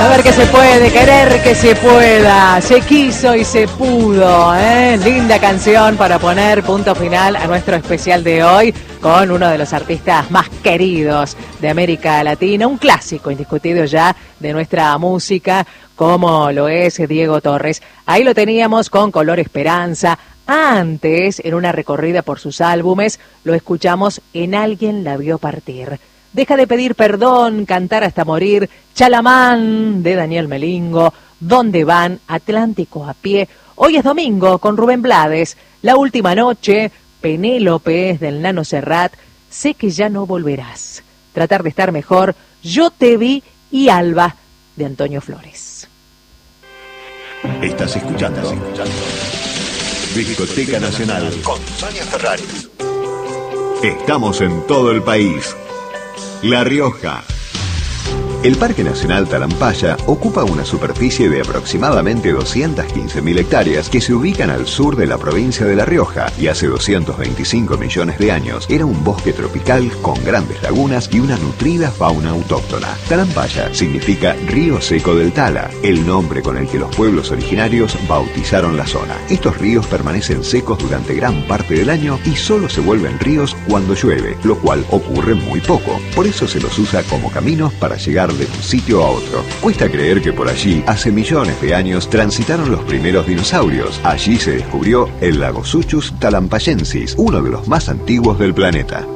Saber que se puede, querer que se pueda. Se quiso y se pudo, ¿eh? Linda canción para poner punto final a nuestro especial de hoy con uno de los artistas más queridos de América Latina, un clásico indiscutido ya de nuestra música, como lo es Diego Torres. Ahí lo teníamos con Color Esperanza. Antes, en una recorrida por sus álbumes, lo escuchamos en Alguien la vio partir. Deja de pedir perdón, Cantar hasta morir, Chalamán de Daniel Melingo, ¿Dónde van? Atlántico a pie. Hoy es domingo con Rubén Blades, La última noche, Penélope del Nano Serrat, Sé que ya no volverás, Tratar de estar mejor, Yo te vi y Alba de Antonio Flores. Estás escuchando Discoteca Nacional con Sonia Ferrari. Estamos en todo el país. La Rioja. El Parque Nacional Talampaya ocupa una superficie de aproximadamente 215.000 hectáreas que se ubican al sur de la provincia de La Rioja y hace 225 millones de años era un bosque tropical con grandes lagunas y una nutrida fauna autóctona. Talampaya significa río seco del Tala, el nombre con el que los pueblos originarios bautizaron la zona. Estos ríos permanecen secos durante gran parte del año y solo se vuelven ríos cuando llueve, lo cual ocurre muy poco. Por eso se los usa como caminos para llegar de un sitio a otro. Cuesta creer que por allí, hace millones de años, transitaron los primeros dinosaurios. Allí se descubrió el Lagosuchus talampayensis, uno de los más antiguos del planeta.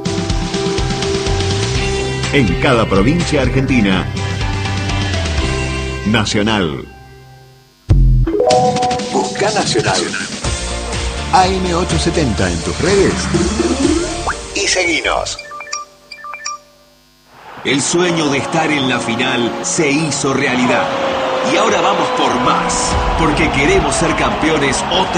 En cada provincia argentina, Nacional. Busca Nacional. AM870 en tus redes y seguinos. El sueño de estar en la final se hizo realidad. Y ahora vamos por más, porque queremos ser campeones otra